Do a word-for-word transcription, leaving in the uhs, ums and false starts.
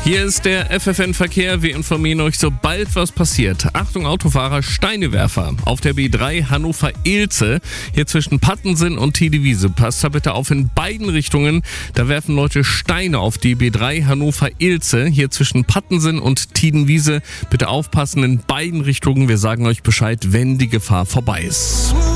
Hier ist der F F N-Verkehr. Wir informieren euch, sobald was passiert. Achtung Autofahrer, Steinewerfer. Auf der B drei Hannover-Ilze, hier zwischen Pattensen und Tiedewiese. Passt da bitte auf in beiden Richtungen. Da werfen Leute Steine auf die B drei Hannover-Ilze, hier zwischen Pattensen und Tiedenwiese. Bitte aufpassen in beiden Richtungen. Wir sagen euch Bescheid, wenn die Gefahr vorbei ist.